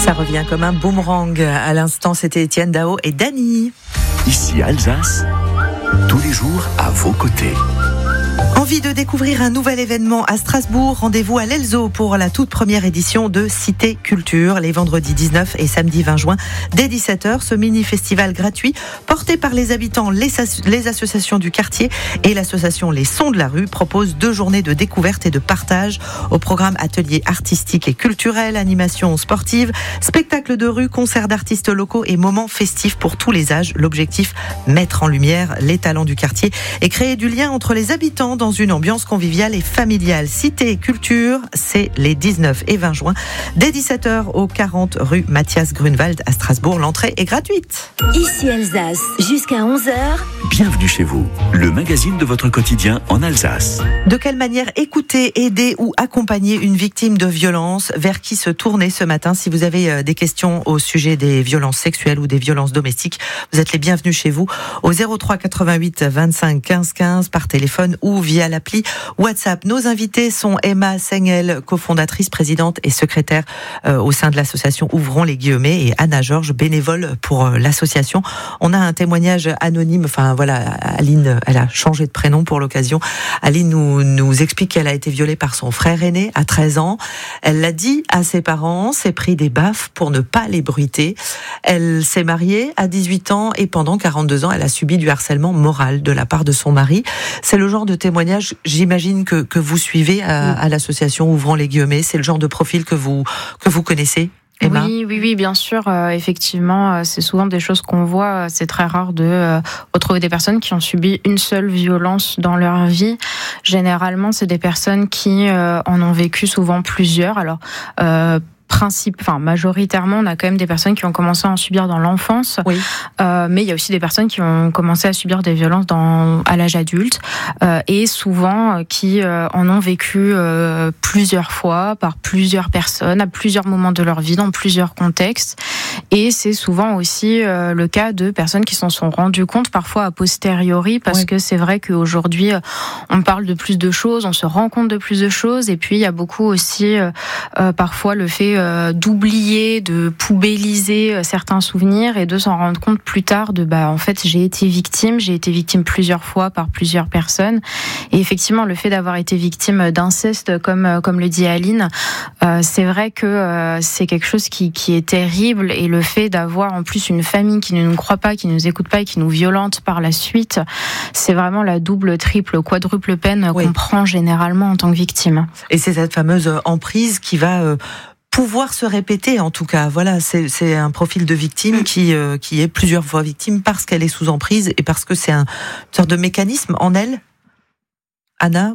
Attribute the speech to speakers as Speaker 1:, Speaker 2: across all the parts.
Speaker 1: Ça revient comme un boomerang. À l'instant, c'était Étienne Dao et Dany.
Speaker 2: Ici Alsace, tous les jours à vos côtés.
Speaker 1: Envie de découvrir un nouvel événement à Strasbourg? Rendez-vous à l'Elzo pour la toute première édition de Cité Culture, les vendredis 19 et samedi 20 juin, dès 17h. Ce mini-festival gratuit, porté par les habitants, les associations du quartier et l'association Les Sons de la Rue, propose 2 journées de découverte et de partage. Au programme ateliers artistiques et culturels, animations sportives, spectacles de rue, concerts d'artistes locaux et moments festifs pour tous les âges. L'objectif, mettre en lumière les talents du quartier et créer du lien entre les habitants dans une ambiance conviviale et familiale. Cité Culture, c'est les 19 et 20 juin, dès 17h au 40 rue Mathias Grunewald à Strasbourg. L'entrée est gratuite.
Speaker 3: Ici Alsace, jusqu'à 11h.
Speaker 2: Bienvenue chez vous, le magazine de votre quotidien en Alsace.
Speaker 1: De quelle manière écouter, aider ou accompagner une victime de violence? Vers qui se tourner ce matin? Si vous avez des questions au sujet des violences sexuelles ou des violences domestiques, vous êtes les bienvenus chez vous au 03 88 25 15 15 par téléphone ou via l'appli WhatsApp. Nos invités sont Emma Sengel, cofondatrice, présidente et secrétaire au sein de l'association Ouvrons les guillemets, et Anna Georges, bénévole pour l'association. On a un témoignage anonyme, Aline, elle a changé de prénom pour l'occasion. Aline nous explique qu'elle a été violée par son frère aîné à 13 ans. Elle l'a dit à ses parents, s'est pris des baffes pour ne pas les bruiter. Elle s'est mariée à 18 ans et pendant 42 ans, elle a subi du harcèlement moral de la part de son mari. C'est le genre de témoignage, j'imagine, que vous suivez à l'association Ouvrons les guillemets. C'est le genre de profil que vous connaissez, Emma?
Speaker 4: Oui, bien sûr. Effectivement, c'est souvent des choses qu'on voit. C'est très rare de retrouver des personnes qui ont subi une seule violence dans leur vie. Généralement, c'est des personnes qui en ont vécu souvent plusieurs. Alors, majoritairement, on a quand même des personnes qui ont commencé à en subir dans l'enfance, oui. Mais il y a aussi des personnes qui ont commencé à subir des violences à l'âge adulte, et souvent qui en ont vécu plusieurs fois, par plusieurs personnes, à plusieurs moments de leur vie, dans plusieurs contextes. Et c'est souvent aussi le cas de personnes qui s'en sont rendues compte, parfois a posteriori, parce que c'est vrai qu'aujourd'hui, on parle de plus de choses, on se rend compte de plus de choses, et puis il y a beaucoup aussi, parfois, le fait d'oublier, de poubelliser certains souvenirs et de s'en rendre compte plus tard en fait, j'ai été victime plusieurs fois par plusieurs personnes. Et effectivement, le fait d'avoir été victime d'inceste, comme le dit Aline, c'est vrai que c'est quelque chose qui est terrible, et le fait d'avoir en plus une famille qui ne nous croit pas, qui ne nous écoute pas et qui nous violente par la suite, c'est vraiment la double, triple, quadruple peine qu'on prend généralement en tant que victime.
Speaker 1: Et c'est cette fameuse emprise qui va pouvoir se répéter, en tout cas. Voilà, c'est un profil de victime qui est plusieurs fois victime parce qu'elle est sous emprise et parce que c'est une sorte de mécanisme en elle. Anna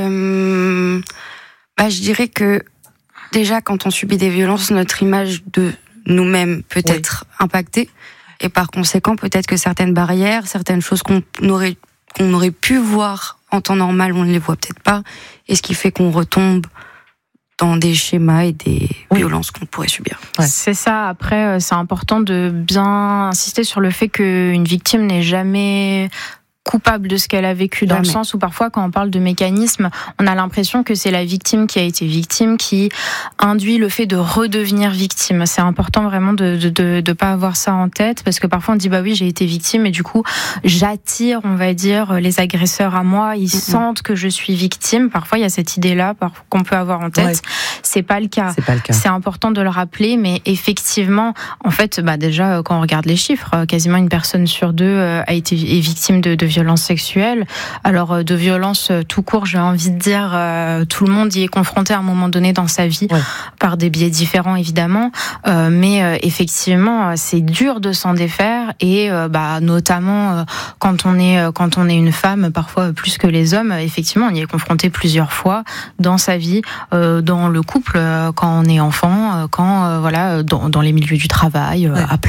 Speaker 5: je dirais que déjà, quand on subit des violences, notre image de nous-mêmes peut être impactée, et par conséquent, peut-être que certaines barrières, certaines choses qu'on aurait pu voir en temps normal, on ne les voit peut-être pas, et ce qui fait qu'on retombe dans des schémas et des violences qu'on pourrait subir.
Speaker 4: Ouais. C'est ça. Après, c'est important de bien insister sur le fait qu'une victime n'est jamais coupable de ce qu'elle a vécu, dans le sens où parfois quand on parle de mécanisme, on a l'impression que c'est la victime qui a été victime qui induit le fait de redevenir victime. C'est important vraiment de pas avoir ça en tête, parce que parfois on dit oui, j'ai été victime et du coup j'attire, on va dire, les agresseurs à moi, ils sentent que je suis victime. Parfois il y a cette idée-là qu'on peut avoir en tête. C'est pas le cas. C'est important de le rappeler, mais effectivement, en fait, déjà quand on regarde les chiffres, quasiment une personne sur deux est victime de violences sexuelles. Alors de violences tout court, j'ai envie de dire, tout le monde y est confronté à un moment donné dans sa vie, par des biais différents évidemment, mais effectivement c'est dur de s'en défaire, et notamment quand on est une femme, parfois plus que les hommes, effectivement on y est confronté plusieurs fois dans sa vie, dans le couple, quand on est enfant, dans les milieux du travail, à